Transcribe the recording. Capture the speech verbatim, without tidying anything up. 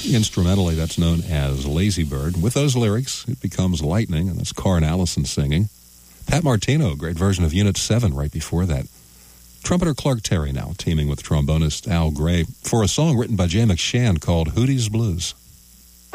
Instrumentally, that's known as Lazy Bird. With those lyrics, it becomes Lightning, and that's Carr and Allison singing. Pat Martino, great version of Unit seven right before that. Trumpeter Clark Terry now teaming with trombonist Al Gray for a song written by Jay McShann called Hootie's Blues.